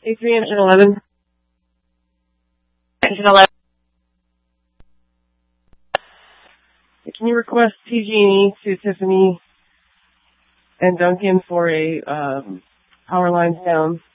A3 engine 11. Engine 11. Can you request PG&E to Tiffany and Duncan for a power lines down